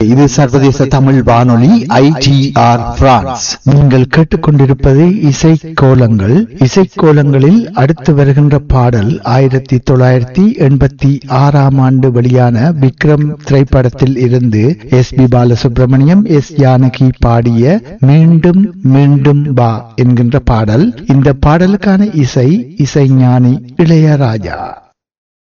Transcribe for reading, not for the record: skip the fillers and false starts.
இது சர்வதேச தமிழ் வானொலி ITR பிரான்ஸ். நீங்கள் கேட்டுக்கொண்டிருப்பது இசைக்கோலங்கள். இசைக்கோலங்களில் அடுத்து வருகின்ற பாடல் 1986 வெளியான விக்ரம் திரைப்படத்தில் இருந்து SB பாலசுப்ரமணியம், S ஜானகி பாடிய மீண்டும் மீண்டும் வா என்கின்ற பாடல். இந்த பாடலுக்கான இசைஞானி இளையராஜா.